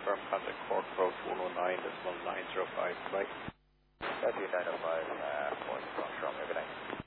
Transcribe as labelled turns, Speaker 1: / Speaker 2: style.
Speaker 1: confirm contact Cork Approach 119, decimal 905. Bye.
Speaker 2: Copy 905, 4 strong, good night.